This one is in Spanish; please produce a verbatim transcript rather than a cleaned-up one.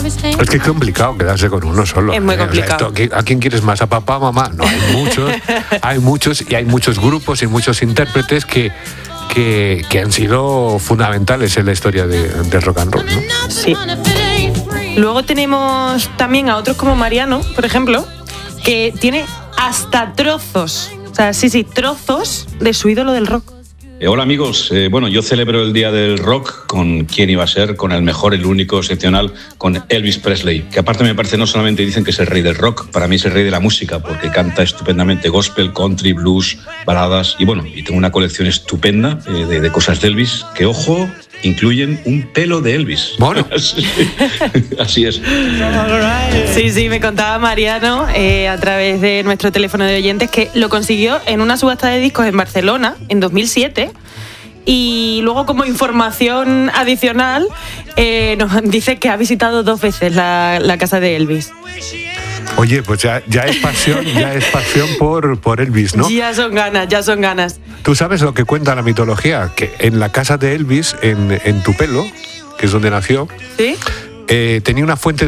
Es que es complicado quedarse con uno solo. Es muy ¿eh? complicado. O sea, esto, ¿a quién quieres más? ¿A papá, a mamá? No, hay muchos, hay muchos y hay muchos grupos y muchos intérpretes que, que, que han sido fundamentales en la historia de, del rock and roll, ¿no? Sí. Luego tenemos también a otros como Mariano, por ejemplo, que tiene hasta trozos, o sea, sí, sí, trozos de su ídolo del rock. Eh, hola amigos, eh, bueno, yo celebro el Día del Rock con quién iba a ser, con el mejor, el único, excepcional, con Elvis Presley, que aparte me parece no solamente dicen que es el rey del rock, para mí es el rey de la música, porque canta estupendamente gospel, country, blues, baladas, y bueno, y tengo una colección estupenda eh, de, de cosas de Elvis, que ojo, incluyen un pelo de Elvis. Bueno. Así, así es. Sí, sí, me contaba Mariano eh, a través de nuestro teléfono de oyentes que lo consiguió en una subasta de discos en Barcelona en dos mil siete. Y luego, como información adicional, eh, nos dice que ha visitado dos veces la, la casa de Elvis. Oye, pues ya, ya es pasión, ya es pasión por, por Elvis, ¿no? Ya son ganas, ya son ganas. ¿Tú sabes lo que cuenta la mitología? Que en la casa de Elvis, en, en Tupelo, que es donde nació, ¿Sí? eh, tenía una fuente